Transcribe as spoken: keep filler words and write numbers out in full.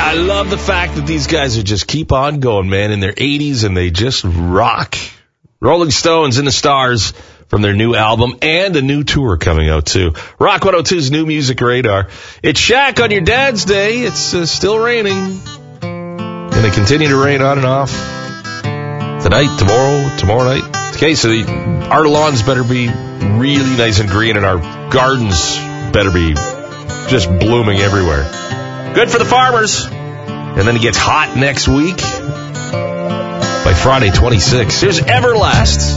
I love the fact that these guys are just keep on going, man, in their eighties, and they just rock. Rolling Stones in the Stars from their new album and a new tour coming out, too. Rock one oh two's New Music Radar. It's Shaq on your Dad's Day. It's uh, still raining. Going to continue to rain on and off tonight, tomorrow, tomorrow night. Okay, so the, our lawns better be really nice and green, and our gardens better be just blooming everywhere. Good for the farmers. And then it gets hot next week by Friday twenty-sixth. Here's Everlast.